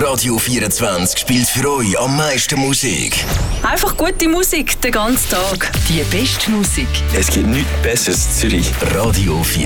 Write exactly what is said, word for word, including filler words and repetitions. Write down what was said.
Radio vierundzwanzig spielt für euch am meisten Musik. Einfach gute Musik den ganzen Tag. Die beste Musik. Es gibt nichts Besseres in Zürich. Radio vier.